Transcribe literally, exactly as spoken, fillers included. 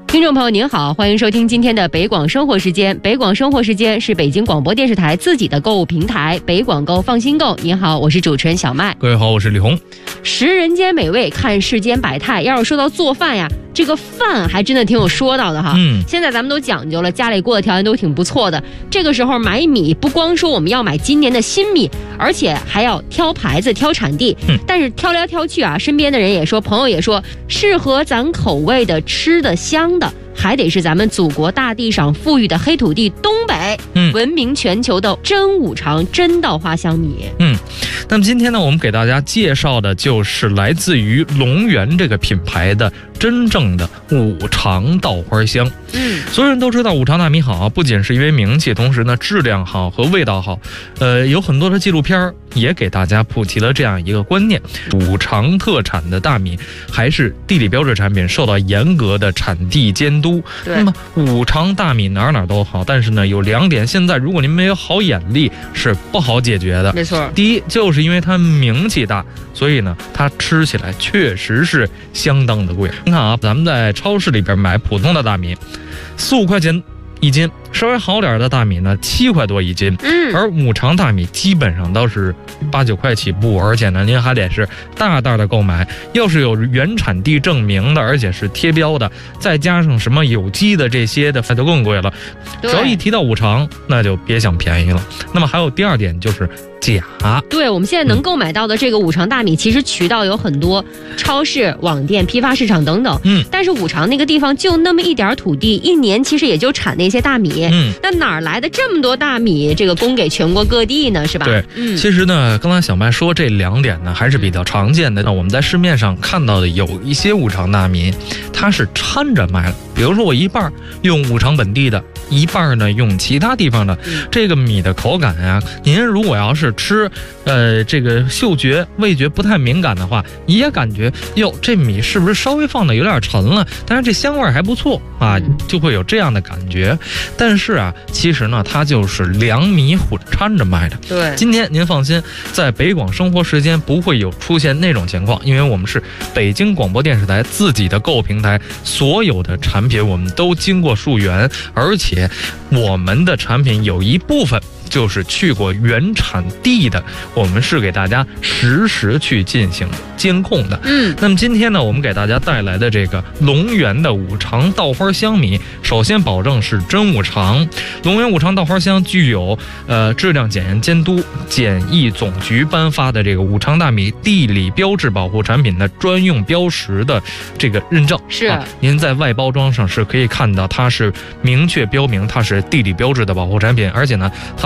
听众朋友您好，欢迎收听今天的北广生活时间。北广生活时间是北京广播电视台自己的购物平台，北广购放心购。您好，我是主持人小麦。 各位好，我是李红。 食人间美味，看世间百态。要是说到做饭呀，这个饭还真的挺有说道的哈。嗯，现在咱们都讲究了，家里过的条件都挺不错的。这个时候买米，不光说我们要买今年的新米，而且还要挑牌子、挑产地。嗯，但是挑来挑去啊，身边的人也说，朋友也说，适合咱口味的、吃的香的，还得是咱们祖国大地上富裕的黑土地东北，嗯，闻名全球的真五常真稻花香米。 嗯，那么今天呢，我们给大家介绍的就是来自于龙源这个品牌的真正的五常稻花香。嗯，所有人都知道五常大米好，不仅是因为名气，同时呢质量好和味道好。呃，有很多的纪录片也给大家普及了这样一个观念：五常特产的大米还是地理标志产品，受到严格的产地监督。那么五常大米哪哪都好，但是呢有两点，现在如果您没有好眼力是不好解决的。 没错， 第一就是因为它名气大，所以呢它吃起来确实是相当的贵。你看啊，咱们在超市里边买普通的大米，四五块钱一斤，稍微好点的大米呢七块多一斤，嗯，而五常大米基本上都是八九块起步，而且呢您还得是大袋的购买，要是有原产地证明的，而且是贴标的，再加上什么有机的这些的，那就更贵了。只要一提到五常，那就别想便宜了。那么还有第二点就是假。 对，我们现在能购买到的这个五常大米，其实渠道有很多，超市、网店、批发市场等等。嗯，但是五常那个地方就那么一点土地，一年其实也就产那些大米。嗯，那哪儿来的这么多大米，这个供给全国各地呢？是吧？ 对，嗯，其实呢，刚才小麦说这两点呢，还是比较常见的。那我们在市面上看到的有一些五常大米，它是掺着卖的。比如说我一半用五常本地的，一半呢用其他地方的，嗯，这个米的口感呀，您如果要是吃，呃，这个嗅觉、味觉不太敏感的话，也感觉哟，这米是不是稍微放的有点沉了？但是这香味还不错啊，就会有这样的感觉。但是啊，其实呢，它就是两米混掺着卖的。 对， 今天您放心，在北广生活时间不会有出现那种情况，因为我们是北京广播电视台自己的购物平台，所有的产品我们都经过溯源，而且我们的产品有一部分就是去过原产地的，我们是给大家实时去进行监控的。嗯，那么今天呢，我们给大家带来的这个龙源的五常稻花香米，首先保证是真五常。龙源五常稻花香具有呃质量检验监督检疫总局颁发的这个五常大米地理标志保护产品的专用标识的这个认证。 是， 啊，您在外包装上是可以看到它是明确标明它是地理标志的保护产品，而且呢它